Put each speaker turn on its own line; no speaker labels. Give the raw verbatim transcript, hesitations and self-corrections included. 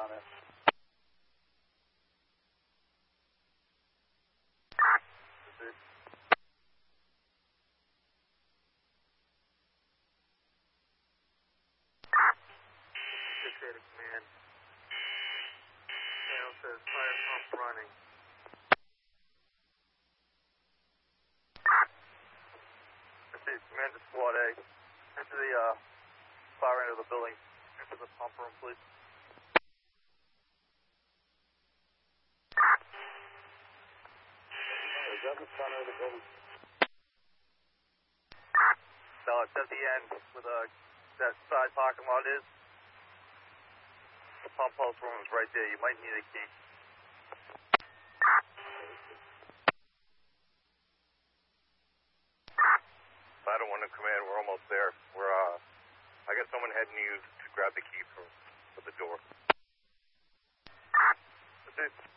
down there.
Dictator command. Channel says fire pump running. This is Commander Squad A. Enter the uh, far end of the building. Enter the pump room, please.
Is that the center of the building?
No, it's at the end where the, that side parking lot is. The pump house room is right there. You might need a key.
Ladder one to command, we're almost there. We're, uh, I got someone heading to you to grab the key for, for the door.
That's it.